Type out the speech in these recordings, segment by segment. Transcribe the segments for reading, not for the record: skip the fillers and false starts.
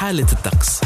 حالة الطقس.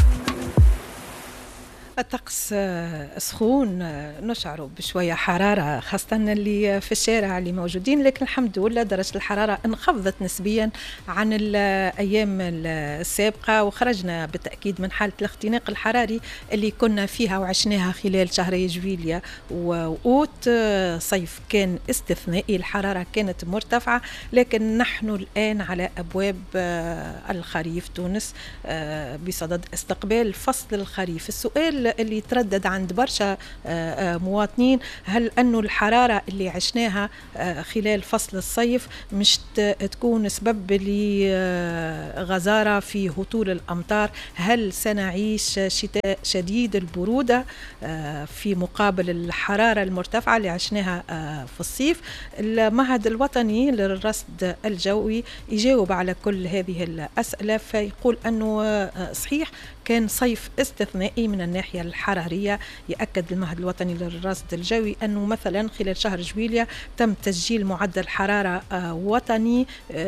الطقس سخون، نشعر بشوية حرارة خاصة اللي في الشارع اللي موجودين، لكن الحمد لله درجة الحرارة انخفضت نسبيا عن الأيام السابقة، وخرجنا بالتأكيد من حالة الاختناق الحراري اللي كنا فيها وعشناها خلال شهري جويليا وأوت. صيف كان استثنائي، الحرارة كانت مرتفعة، لكن نحن الآن على أبواب الخريف. تونس بصدد استقبال فصل الخريف. السؤال اللي تردد عند برشا مواطنين: هل أنه الحرارة اللي عشناها خلال فصل الصيف مش تكون سبب لغزارة في هطول الأمطار؟ هل سنعيش شتاء شديد البرودة في مقابل الحرارة المرتفعة اللي عشناها في الصيف؟ المعهد الوطني للرصد الجوي يجاوب على كل هذه الأسئلة، فيقول أنه صحيح كان صيف استثنائي من الناحية الحرارية. يأكد المعهد الوطني للرصد الجوي أنه مثلا خلال شهر جويليا تم تسجيل معدل حرارة وطني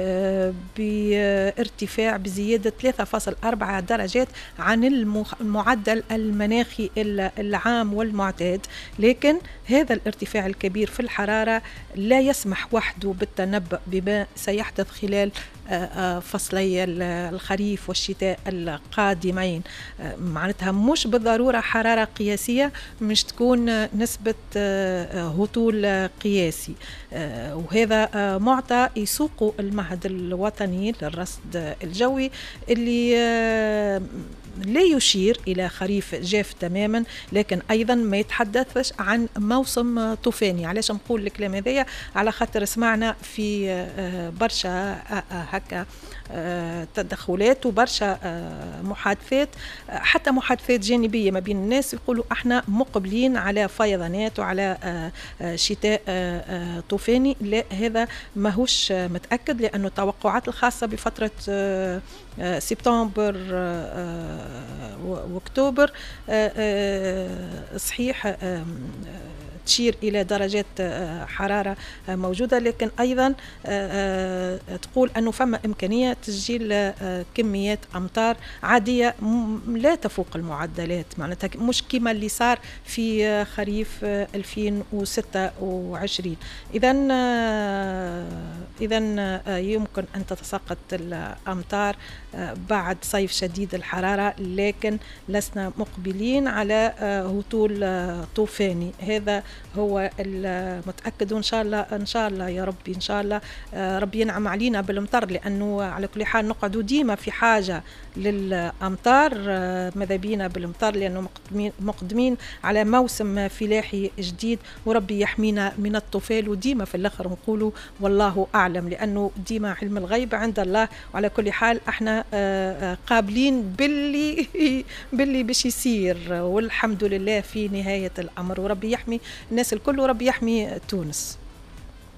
بارتفاع بزيادة 3.4 درجات عن المعدل المناخي العام والمعتاد، لكن هذا الارتفاع الكبير في الحرارة لا يسمح وحده بالتنبؤ بما سيحدث خلال فصلي الخريف والشتاء القادمين. معناتها مش بالضرورة حرارة قياسية مش تكون نسبة هطول قياسي، وهذا معطى يسوق المعهد الوطني للرصد الجوي اللي لا يشير إلى خريف جاف تماما، لكن أيضا ما يتحدثش عن موسم طوفاني. علاش نقول الكلام هذايا؟ على خاطر سمعنا في برشا هكا تدخلات وبرشا محادثات، حتى محادثات جانبية ما بين الناس، يقولوا احنا مقبلين على فيضانات وعلى شتاء طوفاني. لا، هذا ماهوش متأكد، لأنه التوقعات الخاصة بفترة سبتمبر واكتوبر صحيح تشير إلى درجات حرارة موجودة، لكن أيضا تقول أنه فما إمكانية تسجيل كميات أمطار عادية لا تفوق المعدلات، معناتها مش كما اللي صار في خريف 2026. إذن يمكن أن تتساقط الأمطار بعد صيف شديد الحرارة، لكن لسنا مقبلين على هطول طوفاني. هذا هو المتأكد، وإن شاء الله يا ربي، إن شاء الله ربي ينعم علينا بالمطر، لأنه على كل حال نقعدوا ديما في حاجة للأمطار. ماذا بينا بالمطر، لأنه مقدمين على موسم فلاحي جديد، وربي يحمينا من الطفيل. وديما في الآخر نقولوا والله أعلم، لأنه ديما علم الغيب عند الله. وعلى كل حال احنا قابلين باللي باش يصير، والحمد لله في نهاية الأمر، وربي يحمي الناس الكل وربي يحمي تونس.